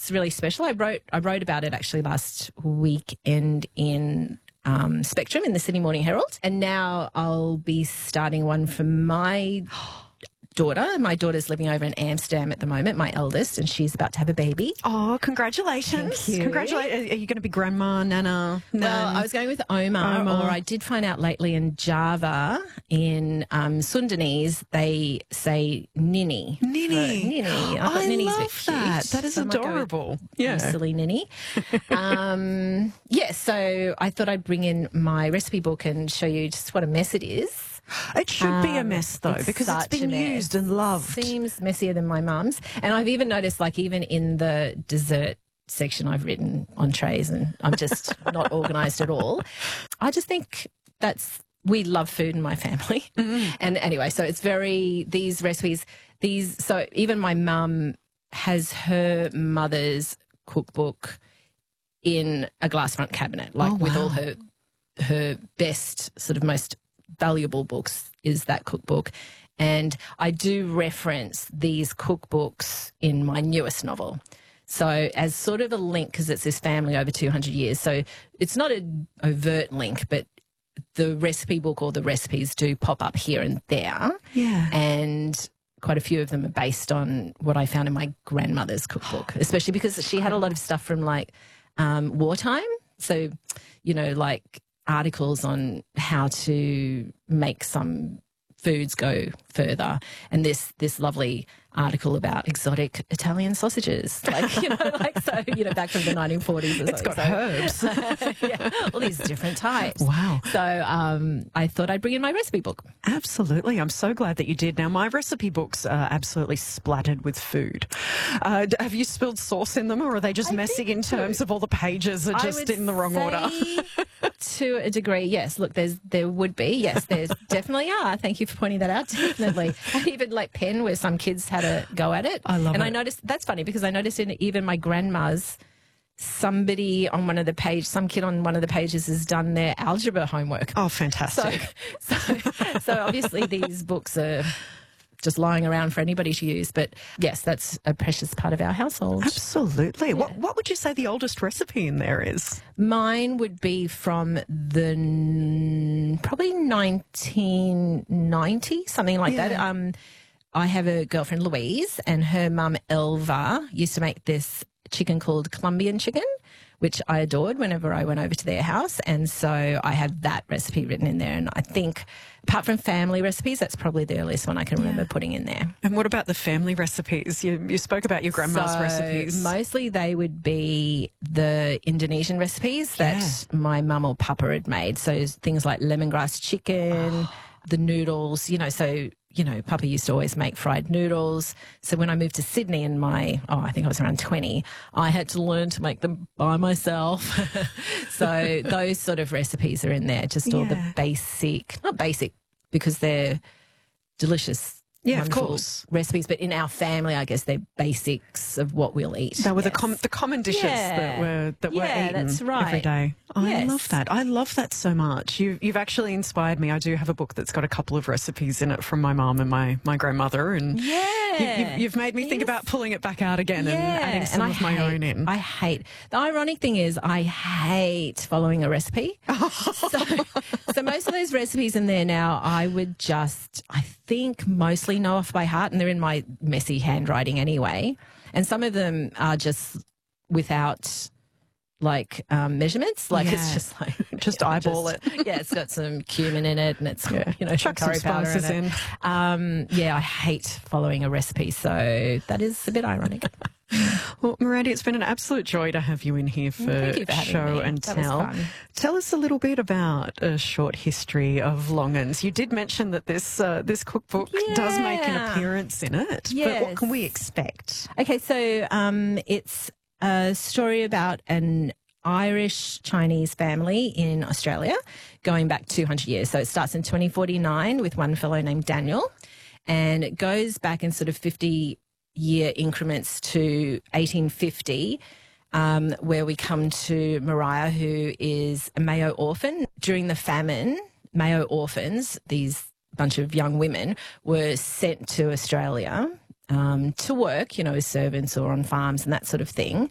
it's really special. I wrote about it actually last weekend in Spectrum in the Sydney Morning Herald, and now I'll be starting one for my daughter. My daughter's living over in Amsterdam at the moment, my eldest, and she's about to have a baby. Oh, congratulations. Thank you. Congratulations. Are you going to be grandma, nana? Well, I was going with Omar, or I did find out lately in Java, in Sundanese, they say Nini. Nini. Nini. I thought I Nini's a bit love that. cute. That is So I might go with adorable. Yeah. silly Nini. So I thought I'd bring in my recipe book and show you just what a mess it is. It should be a mess, though, because it's such a been mess. used and loved. Seems messier than my mum's. And I've even noticed, like, even in the dessert section, I've written entrees, and I'm just not organised at all. I just think we love food in my family. And anyway, so it's these recipes, so even my mum has her mother's cookbook in a glass front cabinet, like with all her best, sort of most valuable books is that cookbook. And I do reference these cookbooks in my newest novel. So as sort of a link, because it's this family over 200 years. So it's not an overt link, but the recipe book or the recipes do pop up here and there. Yeah. And quite a few of them are based on what I found in my grandmother's cookbook, especially because she had a lot of stuff from like wartime. So, like articles on how to make some foods go further, and this lovely article about exotic Italian sausages, back from the 1940s. Or It's got herbs. yeah, all these different types. Wow. So I thought I'd bring in my recipe book. Absolutely. I'm so glad that you did. Now, my recipe books are absolutely splattered with food. Have you spilled sauce in them, or are they just messy in terms of all the pages are just in the wrong order? To a degree, yes. Look, there would be. Yes, there's definitely are. Thank you for pointing that out. Definitely. And even like pen, where some kids had a go at it. I love it. And I noticed, that's funny because I noticed in even my grandma's, some kid on one of the pages has done their algebra homework. Oh, fantastic. So obviously these books are just lying around for anybody to use. But yes, that's a precious part of our household. Absolutely. Yeah. What would you say the oldest recipe in there is? Mine would be from the probably 1990, something like that. I have a girlfriend, Louise, and her mum, Elva, used to make this chicken called Colombian chicken, which I adored whenever I went over to their house. And so I have that recipe written in there. And I think, apart from family recipes, that's probably the earliest one I can remember putting in there. And what about the family recipes? You spoke about your grandma's recipes. Mostly they would be the Indonesian recipes that my mum or papa had made. So things like lemongrass chicken, the noodles, Papa used to always make fried noodles. So when I moved to Sydney in I think I was around 20, I had to learn to make them by myself. So those sort of recipes are in there, just all the not basic because they're delicious. Yeah, of course. Recipes, but in our family, I guess they're basics of what we'll eat. They were the common dishes that were eaten that's right. every day. I Yes. love that. I love that so much. You've actually inspired me. I do have a book that's got a couple of recipes in it from my mum and my grandmother, and you've made me think about pulling it back out again and adding some of my own in. I hate the ironic thing is I hate following a recipe. So most of those recipes in there now, I think mostly know off by heart, and they're in my messy handwriting anyway. And some of them are just without measurements. It's just like just eyeball it. Yeah, it's got some cumin in it, and it's some curry powder spices in it. I hate following a recipe, so that is a bit ironic. Well, Miranda, it's been an absolute joy to have you in here for Show and Tell. Tell us a little bit about a short history of Longans. You did mention that this cookbook does make an appearance in it, but what can we expect? Okay, so it's a story about an Irish-Chinese family in Australia going back 200 years. So it starts in 2049 with one fellow named Daniel, and it goes back in sort of 50-year increments to 1850, where we come to Mariah, who is a Mayo orphan. During the famine, Mayo orphans, these bunch of young women, were sent to Australia to work, as servants or on farms and that sort of thing.